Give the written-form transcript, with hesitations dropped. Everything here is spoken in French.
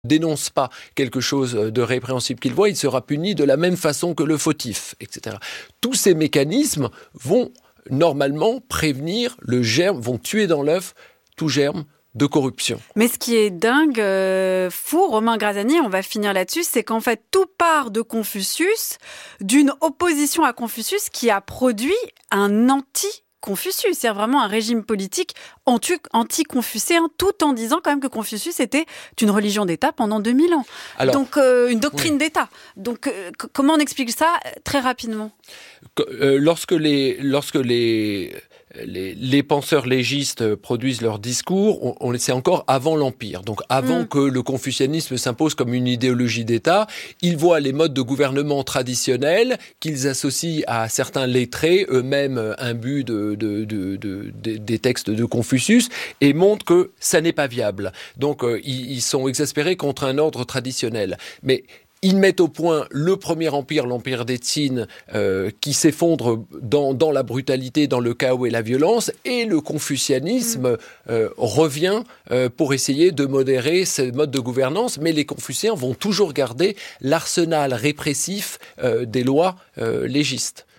dénonce pas quelque chose de répréhensible qu'il voit, il sera puni de la même façon que le fautif, etc. Tous ces mécanismes vont normalement prévenir le germe, vont tuer dans l'œuf tout germe de corruption. Mais ce qui est dingue, fou, Romain Grazani, on va finir là-dessus, c'est qu'en fait tout part de Confucius, d'une opposition à Confucius qui a produit un anti-Confucius, c'est-à-dire vraiment un régime politique anti-confucéen, tout en disant quand même que Confucius était une religion d'État pendant 2000 ans. Alors, donc une doctrine d'État. Donc comment on explique ça très rapidement ? Lorsque les penseurs légistes produisent leurs discours, c'est encore avant l'Empire, donc avant que le confucianisme s'impose comme une idéologie d'État. Ils voient les modes de gouvernement traditionnels qu'ils associent à certains lettrés, eux-mêmes imbus des textes de Confucius, et montrent que ça n'est pas viable. Donc ils sont exaspérés contre un ordre traditionnel. Mais ils mettent au point le premier empire, l'empire des Qin, qui s'effondre dans la brutalité, dans le chaos et la violence, et le confucianisme revient pour essayer de modérer ce mode de gouvernance, mais les confucéens vont toujours garder l'arsenal répressif des lois légistes.